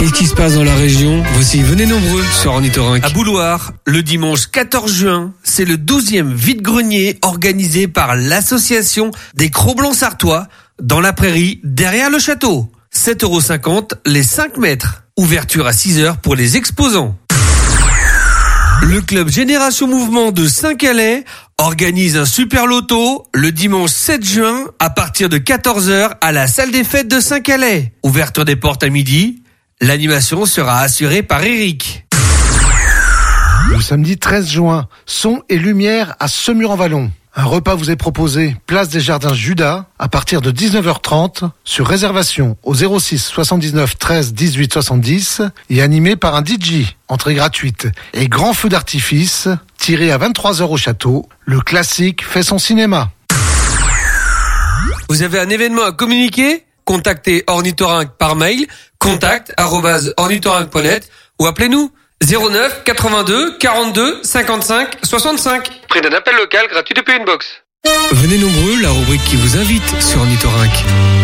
Qu'est-ce qui se passe dans la région? Voici, venez nombreux sur Ornithorynque. À Bouloir, le dimanche 14 juin, c'est le 12e vide-grenier organisé par l'association des Cro-Blancs sartois dans la prairie derrière le château. 7,50 € les 5 mètres. Ouverture à 6 h pour les exposants. Le club Génération Mouvement de Saint-Calais organise un super loto le dimanche 7 juin à partir de 14 h à la salle des fêtes de Saint-Calais. Ouverture des portes à midi. L'animation sera assurée par Eric. Le samedi 13 juin, son et lumière à Semur-en-Vallon. Un repas vous est proposé, place des Jardins Judas, à partir de 19h30, sur réservation au 06 79 13 18 70 et animé par un DJ, entrée gratuite, et grand feu d'artifice, tiré à 23 h au château. Le classique fait son cinéma. Vous avez un événement à communiquer? Contactez Ornithorynque par mail, contact@ornithorynque.net ou appelez-nous 09 82 42 55 65. Prix d'un appel local gratuit depuis une box. Venez nombreux, la rubrique qui vous invite sur Ornithorynque.